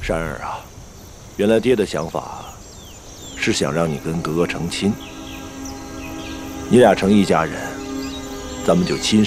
珊儿啊，原来爹的想法是想让你跟格格成亲，你俩成一家人，咱们就亲